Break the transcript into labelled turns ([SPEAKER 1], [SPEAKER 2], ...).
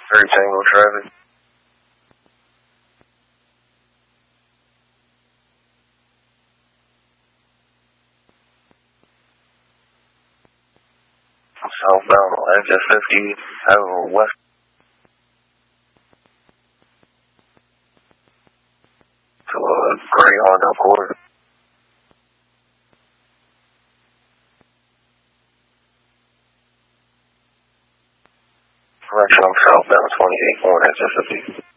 [SPEAKER 1] 3 Tango traffic. Southbound on exit 50, over west. To Gray Honda Accord. Correction, I'm southbound 28 on exit 50.